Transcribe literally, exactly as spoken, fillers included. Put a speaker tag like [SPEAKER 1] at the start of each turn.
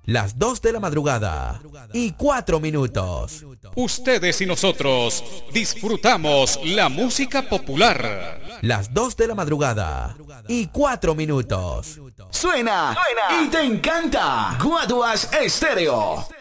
[SPEAKER 1] Las dos de la madrugada y cuatro minutos.
[SPEAKER 2] Ustedes y nosotros disfrutamos la música popular.
[SPEAKER 1] Las dos de la madrugada y cuatro minutos.
[SPEAKER 3] Suena, Suena y te encanta. Guaduas Estéreo.